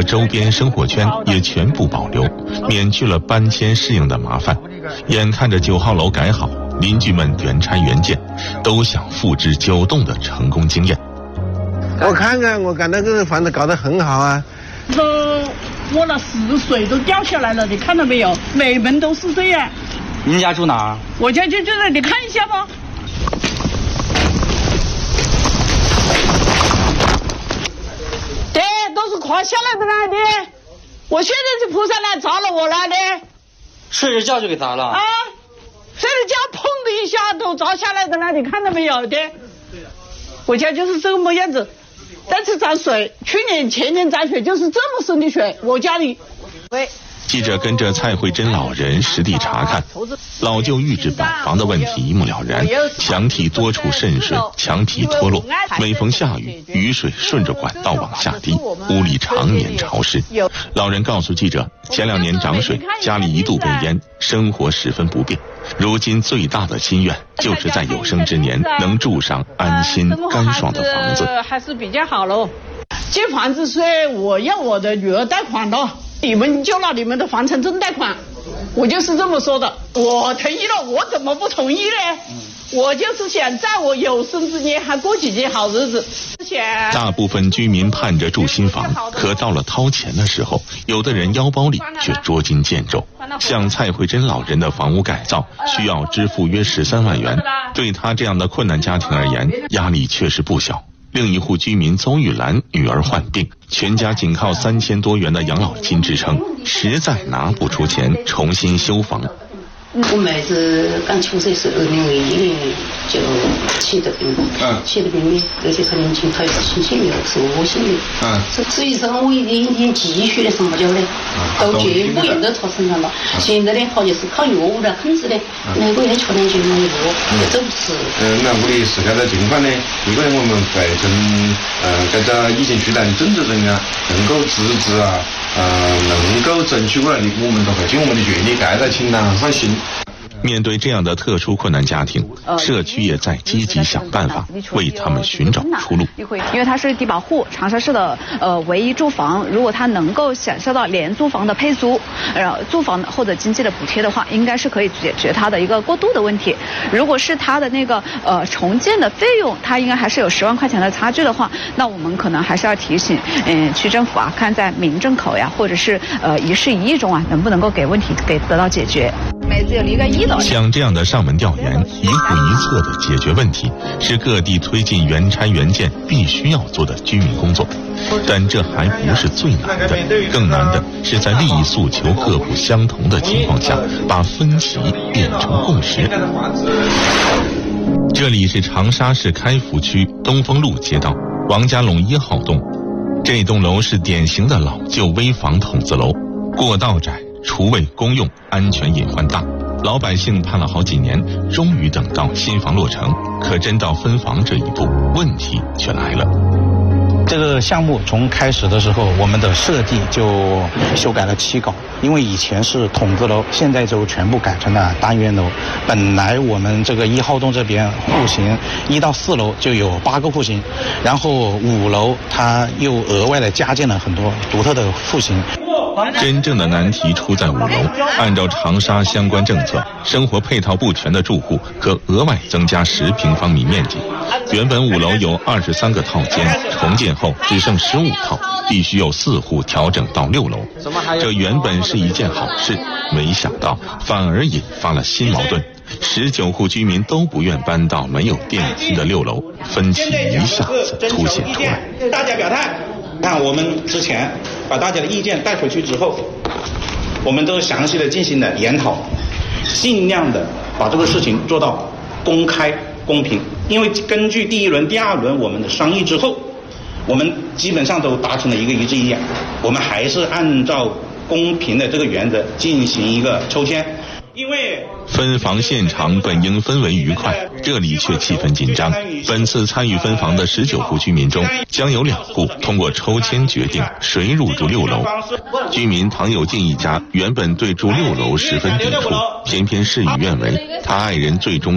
和周边生活圈也全部保留，免去了搬迁适应的麻烦。眼看着9号楼改好，邻居们原拆原建，都想复制9栋的成功经验。 我看看，我感到这个房子搞得很好啊。 我那4水都掉下来了，你看到没有？每门都是这样。 您家住哪儿？ 我家就这里，你看一下吧。对，都是垮下来的啦，你。我现在就扑上来砸了我了，你。 睡着觉就给砸了。 啊，睡着觉砰的一下都砸下来的啦，你看到没有的？我家就是这个么样子。但是涨水，去年前年涨水就是这么深的水，我家里。 记者跟着蔡慧珍老人实地查看，老旧预制板房的问题一目了然，墙体多处渗水，墙皮脱落，每逢下雨，雨水顺着管道往下滴，屋里常年潮湿。老人告诉记者，前2年涨水，家里一度被淹，生活十分不便。如今最大的心愿就是在有生之年能住上安心干爽的房子。 还是比较好喽。这房子是我让我的女儿贷款的，你们就拿你们的房产证贷款，我就是这么说的。我同意了，我怎么不同意呢？我就是想在我有生之年还过几年好日子。 大部分居民盼着住新房，可到了掏钱的时候，有的人腰包里却捉襟见肘。像蔡慧珍老人的房屋改造需要支付约13万元，对他这样的困难家庭而言，压力确实不小。另一户居民邹玉兰女儿患病，全家仅靠3000多元的养老金支撑，实在拿不出钱重新修房。 我妹子刚出生是2001年就起的病，起的病呢，而且她年轻，她心肌瘤是恶性的，所以说我一点积蓄都上不了的，都全部用到她身上了。现在呢，她就是靠药物来控制的，每个月吃点钱买药，走不吃。 那屋里是这个情况呢，如果我们改成这个以前出来的政治人啊，能够支持啊。能够争取过来的，我们都会尽我们的全力盖在清单上行。 面对这样的特殊困难家庭，社区也在积极想办法为他们寻找出路。 因为它是低保户，长沙市的唯一住房，如果它能够享受到廉租房的配租，住房或者经济的补贴的话，应该是可以解决它的一个过渡的问题。如果是它的那个重建的费用，它应该还是有10万块钱的差距的话，那我们可能还是要提醒区政府啊，看在民政口呀，或者是一事一议中啊，能不能够给问题得到解决。每次有一个1楼。 像这样的上门调研，一户一策的解决问题，是各地推进原拆原建必须要做的居民工作。但这还不是最难的，更难的是在利益诉求各不相同的情况下，把分歧变成共识。这里是长沙市开福区东风路街道王家垄1号栋，这栋楼是典型的老旧危房筒子楼，过道窄，厨卫公用，安全隐患大。老百姓盼了好几年，终于等到新房落成，可真到分房这一步，问题却来了。 这个项目从开始的时候，我们的设计就修改了7稿，因为以前是筒子楼，现在就全部改成了单元楼。本来我们这个1号栋这边户型1到4楼就有8个户型，然后5楼它又额外的加建了很多独特的户型。 真正的难题出在5楼，按照长沙相关政策，生活配套不全的住户可额外增加10平方米面积。原本5楼有23个套间，重建后只剩15套，必须有4户调整到6楼。这原本是一件好事，没想到反而引发了新矛盾。19户居民都不愿搬到没有电梯的6楼，分歧一下子凸显出来。 大家表态。看我们之前把大家的意见带回去之后，我们都详细的进行了研讨，尽量的把这个事情做到公开公平。因为根据第1轮、第2轮我们的商议之后，我们基本上都达成了一个一致意见，我们还是按照公平的这个原则进行一个抽签。因为分房现场本应氛围愉快，这里却气氛紧张。本次参与分房的19户居民中，将有2户通过抽签决定谁入住6楼。居民唐有进一家原本对住6楼十分抵触，偏偏事与愿违，他爱人最终